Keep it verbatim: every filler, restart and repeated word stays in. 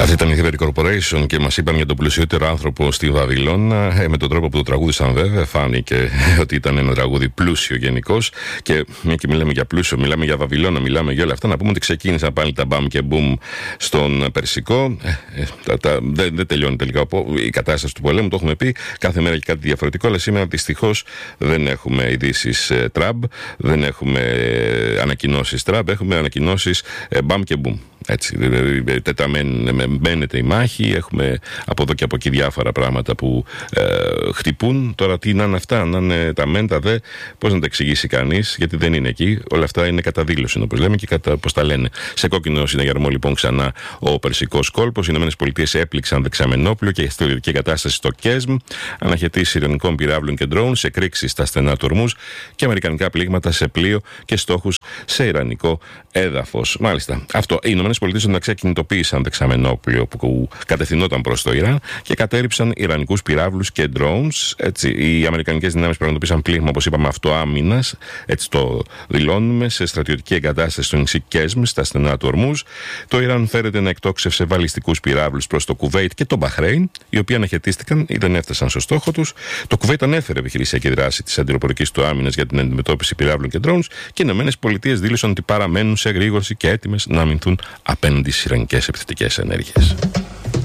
Αυτή ήταν η Thibet Corporation και μας είπαν για τον πλουσιότερο άνθρωπο στη Βαβυλώνα. Ε, με τον τρόπο που το τραγούδισαν, βέβαια, φάνηκε ότι ήταν ένα τραγούδι πλούσιο γενικώς. Και μια και μιλάμε για πλούσιο, μιλάμε για Βαβυλώνα, μιλάμε για όλα αυτά. Να πούμε ότι ξεκίνησαν πάλι τα μπαμ και μπουμ στον Περσικό. Ε, τα, τα, δεν, δεν τελειώνει τελικά η κατάσταση του πολέμου, το έχουμε πει. Κάθε μέρα και κάτι διαφορετικό. Αλλά σήμερα δυστυχώς δεν έχουμε ειδήσεις ε, Τραμπ, δεν έχουμε ε, ανακοινώσεις Τραμπ, έχουμε ανακοινώσεις ε, μπαμ και μπουμ. Έτσι, τεταμένεται η μάχη, έχουμε από εδώ και από εκεί διάφορα πράγματα που ε, χτυπούν. Τώρα τι να είναι αυτά, να είναι τα μεν, τα δε, πώς να τα εξηγήσει κανείς, γιατί δεν είναι εκεί. Όλα αυτά είναι κατά δήλωση, όπως λέμε, και κατά, πώς τα λένε. Σε κόκκινο συναγερμό λοιπόν ξανά ο Περσικός κόλπος. Οι ΗΠΑ έπληξαν δεξαμενόπλιο και στρατιωτική κατάσταση στο Κέσμ, αναχαιτήσεις ειρηνικών πυράβλων και ντρόουν, σε κρίξεις στα στενά του Ορμούζ και αμερικανικά πλήγματα σε πλοίο και στόχους σε ιρανικό έδαφος. Μάλιστα, αυτό. Οι ΗΠΑ να κινητοποίησαν δεξαμενόπλιο που κατευθυνόταν προς το Ιράν και κατέριψαν ιρανικούς πυράβλους και drones. Έτσι, οι αμερικανικές δυνάμεις πραγματοποίησαν πλήγμα, όπως είπαμε, αυτοάμυνας, έτσι το δηλώνουμε, σε στρατιωτική εγκατάσταση στο νησί Κέσμ, στα στενά του Ορμούζ. Το Ιράν φέρεται να εκτόξευσε βαλιστικούς πυράβλους προς το Κουβέιτ και το Μπαχρέιν, οι οποίοι αναχαιτίστηκαν ή δεν έφτασαν στο στόχο τους. Το Κουβέιτ ανέφερε επιχειρησιακή δράση της αντιρροπορικής του άμυνας για την αντιμετώπιση πυράβλων και drones και οι ΗΠΑ δήλωσαν ότι παραμένουν σε εγρήγορση και έτοιμες να αμυνθούν απέναντι στις ιρανικές επιθετικές ενέργειες.